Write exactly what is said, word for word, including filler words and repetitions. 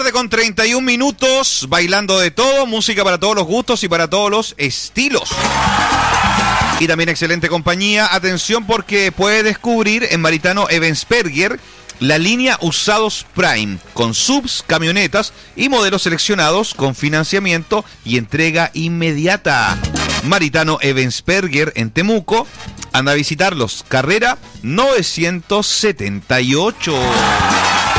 Con treinta y un minutos, bailando de todo, música para todos los gustos y para todos los estilos. Y también excelente compañía. Atención porque puede descubrir en Maritano Ebensperger la línea Usados Prime, con subs, camionetas y modelos seleccionados con financiamiento y entrega inmediata. Maritano Ebensperger en Temuco. Anda a visitarlos. Carrera novecientos setenta y ocho.